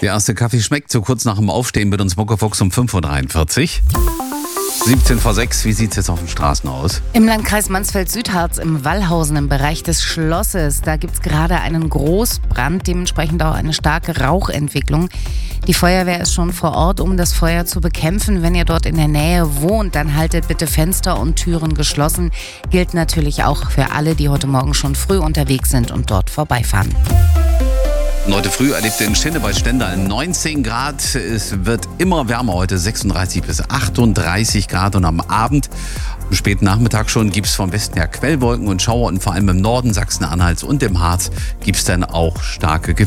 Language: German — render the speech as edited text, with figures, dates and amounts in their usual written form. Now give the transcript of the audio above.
Der erste Kaffee schmeckt so kurz nach dem Aufstehen mit uns Muckefuchs um 5.43 Uhr. 17 vor 6, wie sieht es jetzt auf den Straßen aus? Im Landkreis Mansfeld-Südharz im Wallhausen im Bereich des Schlosses, da gibt es gerade einen Großbrand, dementsprechend auch eine starke Rauchentwicklung. Die Feuerwehr ist schon vor Ort, um das Feuer zu bekämpfen. Wenn ihr dort in der Nähe wohnt, dann haltet bitte Fenster und Türen geschlossen. Gilt natürlich auch für alle, die heute Morgen schon früh unterwegs sind und dort vorbeifahren. Heute früh erlebte in Schinne bei Stendal 19 Grad. Es wird immer wärmer heute, 36 bis 38 Grad. Und am Abend, am späten Nachmittag schon, gibt es vom Westen her Quellwolken und Schauer. Und vor allem im Norden Sachsen-Anhalts und im Harz gibt es dann auch starke Gewitter.